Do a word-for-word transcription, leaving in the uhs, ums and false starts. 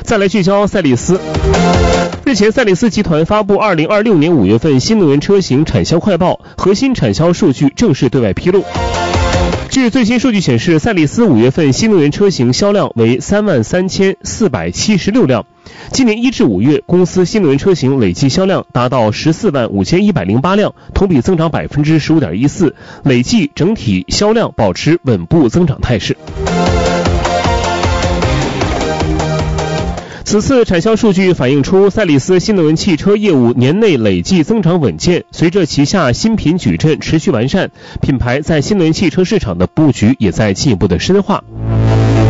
再来聚焦赛力斯。日前，赛力斯集团发布二零二六年五月份新能源车型产销快报，核心产销数据正式对外披露。据最新数据显示，赛力斯五月份新能源车型销量为三万三千四百七十六辆。今年一至五月，公司新能源车型累计销量达到十四万五千一百零八辆，同比增长百分之十五点一四，累计整体销量保持稳步增长态势。此次产销数据反映出赛力斯新能源汽车业务年内累计增长稳健，随着旗下新品矩阵持续完善，品牌在新能源汽车市场的布局也在进一步的深化。